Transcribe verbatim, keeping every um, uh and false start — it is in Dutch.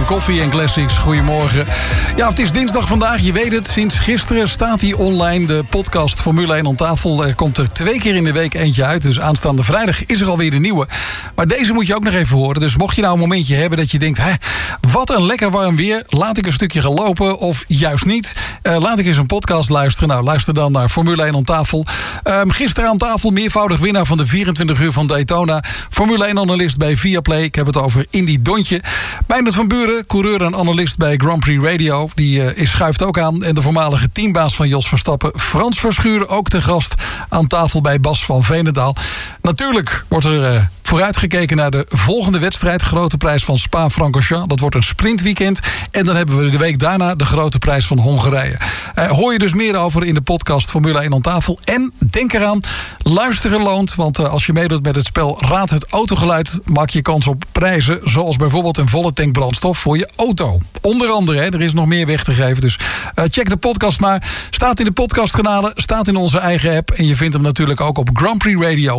Koffie en Classics. Goedemorgen. Ja, het is dinsdag vandaag, je weet het. Sinds gisteren staat hij online, de podcast Formule één aan tafel. Er komt er twee keer in de week eentje uit. Dus aanstaande vrijdag is er alweer de nieuwe. Maar deze moet je ook nog even horen. Dus mocht je nou een momentje hebben dat je denkt... Hè, wat een lekker warm weer. Laat ik een stukje gaan lopen of juist niet. Uh, laat ik eens een podcast luisteren. Nou, luister dan naar Formule één aan tafel. Um, gisteren aan tafel meervoudig winnaar van de vierentwintig uur van Daytona. Formule één-analyst bij Viaplay. Ik heb het over Indy Dontje. Meindert van Buren, coureur en analyst bij Grand Prix Radio. Die uh, is, schuift ook aan. En de voormalige teambaas van Jos Verstappen, Frans Verschuur, ook te gast aan tafel bij Bas van Veenendaal. Natuurlijk wordt er... Uh, vooruitgekeken naar de volgende wedstrijd. Grote prijs van Spa-Francorchamps. Dat wordt een sprintweekend. En dan hebben we de week daarna de grote prijs van Hongarije. Uh, hoor je dus meer over in de podcast Formule één aan tafel. En denk eraan, luisteren loont. Want uh, als je meedoet met het spel Raad het autogeluid... maak je kans op prijzen. Zoals bijvoorbeeld een volle tank brandstof voor je auto. Onder andere, hè, er is nog meer weg te geven. Dus uh, check de podcast maar. Staat in de podcastkanalen. Staat in onze eigen app. En je vindt hem natuurlijk ook op Grand Prix Radio.